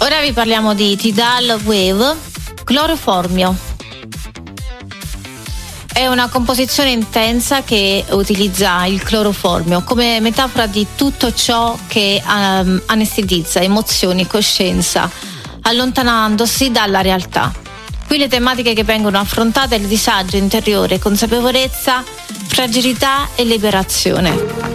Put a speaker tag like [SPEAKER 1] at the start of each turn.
[SPEAKER 1] Ora vi parliamo di Tidal Wave Cloroformio. È una composizione intensa che utilizza il cloroformio come metafora di tutto ciò che anestetizza emozioni, coscienza, allontanandosi dalla realtà. Qui le tematiche che vengono affrontate: il disagio interiore, consapevolezza, fragilità e liberazione.